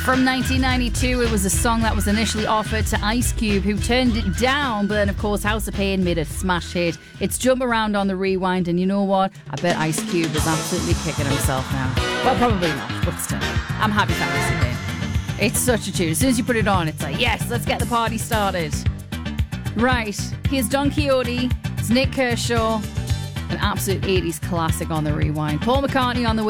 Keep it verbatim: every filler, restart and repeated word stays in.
From nineteen ninety-two, it was a song that was initially offered to Ice Cube, who turned it down, but then of course House of Pain made a smash hit. It's Jump Around on the Rewind, and you know what? I bet Ice Cube is absolutely kicking himself now. Well, probably not, but still. I'm happy for House of Pain. It's such a tune. As soon as you put it on, it's like, yes, let's get the party started. Right, here's Don Quixote, it's Nick Kershaw, an absolute eighties classic on the Rewind. Paul McCartney on the way.